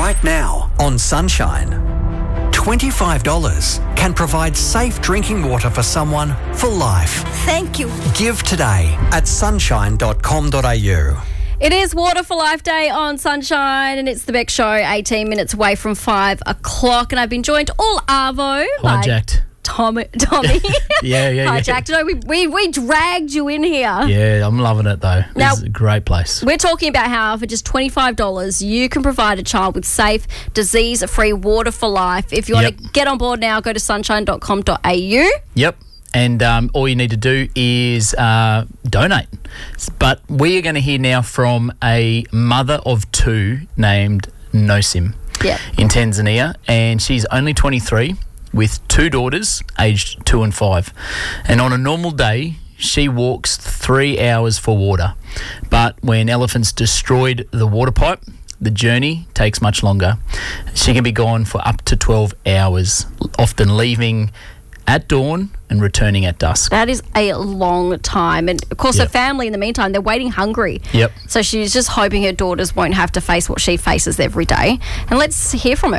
Right now on Sunshine, $25 can provide safe drinking water for someone for life. Thank you. Give today at sunshine.com.au. It is Water for Life Day on Sunshine, and it's the Beck Show, 18 minutes away from 5 o'clock. And I've been joined all arvo by Hijacked. Tommy. Yeah. Hijacked. No, we dragged you in here. Yeah, I'm loving it though. Now, It's a great place. We're talking about how for just $25 you can provide a child with safe, disease-free water for life. If you want to get on board now, go to sunshine.com.au. Yep. And all you need to do is donate. But we are going to hear now from a mother of two named Nosim in Tanzania. And she's only 23 with two daughters aged 2 and 5. And on a normal day, she walks 3 hours for water. But when elephants destroyed the water pipe, the journey takes much longer. She can be gone for up to 12 hours, often leaving at dawn and returning at dusk. That is a long time. And, of course, her family, in the meantime, they're waiting hungry. Yep. So she's just hoping her daughters won't have to face what she faces every day. And let's hear from her.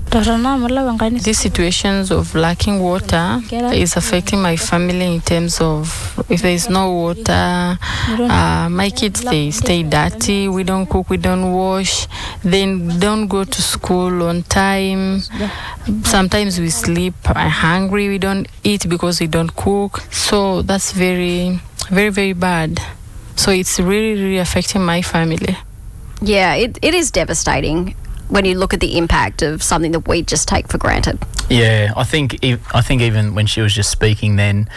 These situations of lacking water is affecting my family in terms of if there is no water, my kids, they stay dirty, we don't cook, we don't wash, then don't go to school on time. Sometimes we sleep hungry, we don't eat because we don't cook. So that's very, very, very bad. So it's really, really affecting my family. Yeah, it is devastating when you look at the impact of something that we just take for granted. Yeah, I think even when she was just speaking then,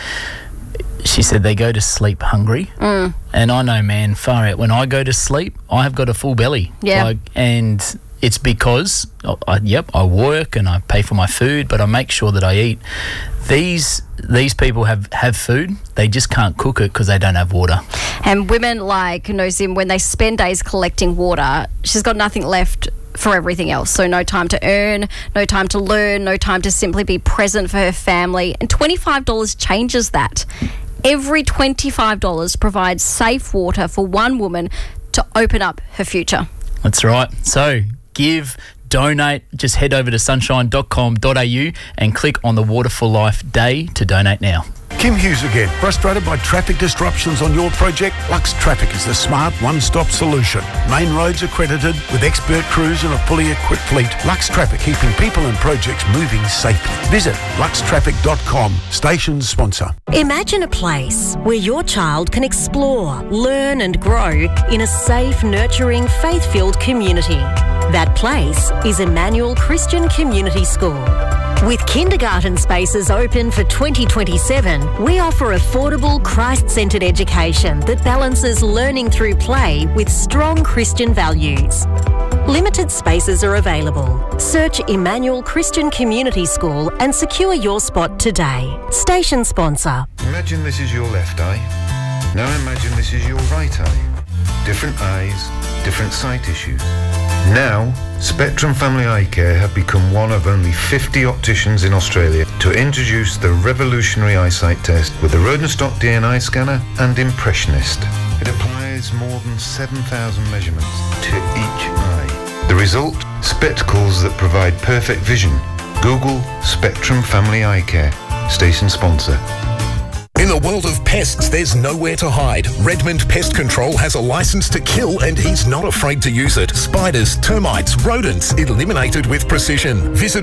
she said they go to sleep hungry. And I know, man, far out. When I go to sleep, I have got a full belly. Yeah. And it's because, I work and I pay for my food, but I make sure that I eat. These people have food, they just can't cook it because they don't have water. And women like Nosim, when they spend days collecting water, she's got nothing left for everything else. So no time to earn, no time to learn, no time to simply be present for her family. And $25 changes that. Every $25 provides safe water for one woman to open up her future. That's right. So donate, just head over to sunshine.com.au and click on the Water for Life Day to donate now. Kim Hughes again. Frustrated by traffic disruptions on your project? Lux Traffic is the smart one-stop solution. Main roads accredited with expert crews and a fully equipped fleet. Lux Traffic, keeping people and projects moving safely. Visit luxtraffic.com. Station sponsor. Imagine a place where your child can explore, learn and grow in a safe, nurturing, faith-filled community. That place is Emmanuel Christian Community School. With kindergarten spaces open for 2027, we offer affordable, Christ-centred education that balances learning through play with strong Christian values. Limited spaces are available. Search Emmanuel Christian Community School and secure your spot today. Station sponsor. Imagine this is your left eye. Now imagine this is your right eye. Different eyes, different sight issues. Now, Spectrum Family Eye Care have become one of only 50 opticians in Australia to introduce the revolutionary eyesight test with the Rodenstock DNI scanner and Impressionist. It applies more than 7,000 measurements to each eye. The result? Spectacles that provide perfect vision. Google Spectrum Family Eye Care. Station sponsor. In the world of pests, there's nowhere to hide. Redmond Pest Control has a license to kill and he's not afraid to use it. Spiders, termites, rodents, eliminated with precision. Visit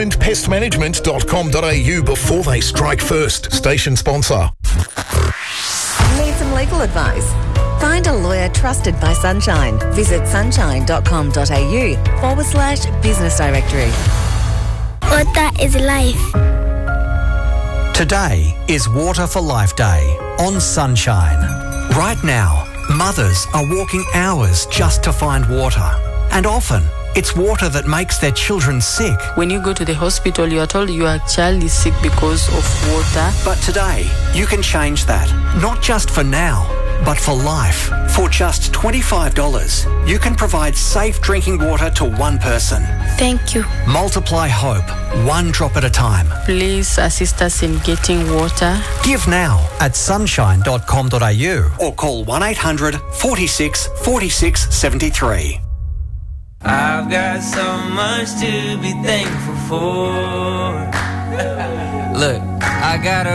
redmondpestmanagement.com.au before they strike first. Station sponsor. Need some legal advice? Find a lawyer trusted by Sunshine. Visit sunshine.com.au/business directory. Water is life. Today is Water for Life Day on Sunshine. Right now, mothers are walking hours just to find water. And often, it's water that makes their children sick. When you go to the hospital, you are told your child is sick because of water. But today, you can change that. Not just for now, but for life. For just $25, you can provide safe drinking water to one person. Thank you. Multiply hope, one drop at a time. Please assist us in getting water. Give now at sunshine.com.au or call 1-800 46 46 73. I've got so much to be thankful for. Look, I got a